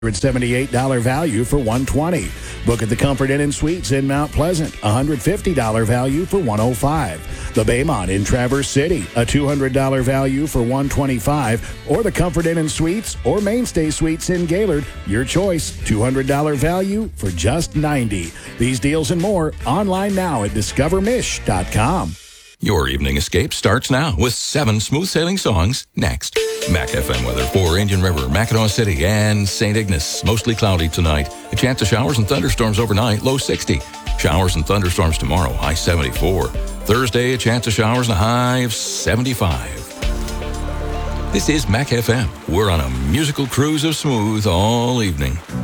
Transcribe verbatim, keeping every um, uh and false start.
seventy-eight dollars value for one hundred twenty dollars. Book at the Comfort Inn and Suites in Mount Pleasant, one hundred fifty dollars value for one hundred five dollars. The Baymont in Traverse City, a two hundred dollars value for one hundred twenty-five dollars. Or the Comfort Inn and Suites or Mainstay Suites in Gaylord, your choice, two hundred dollars value for just ninety dollars. These deals and more online now at discover mish dot com. Your evening escape starts now with seven smooth sailing songs next. Mac F M weather for Indian River, Mackinac City, and Saint Ignace. Mostly cloudy tonight. A chance of showers and thunderstorms overnight, low sixty. Showers and thunderstorms tomorrow, high seventy-four. Thursday, a chance of showers and a high of seventy-five. This is Mac F M. We're on a musical cruise of smooth all evening.